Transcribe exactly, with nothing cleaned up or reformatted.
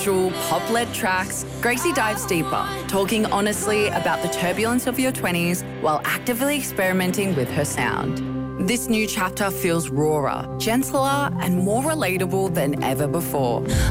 usual pop-led tracks, Gracie dives deeper, talking honestly about the turbulence of your twenties while actively experimenting with her sound. This new chapter feels rawer, gentler, and more relatable than ever before.